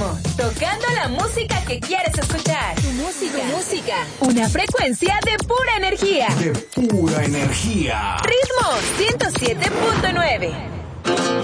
Ritmo, tocando la música que quieres escuchar. Tu música. Una frecuencia de pura energía. De pura energía. Ritmo 107.9.